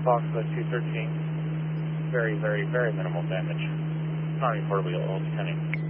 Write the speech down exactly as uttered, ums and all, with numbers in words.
Fox two thirteen. Very, very, very minimal damage. Not reportable, depending.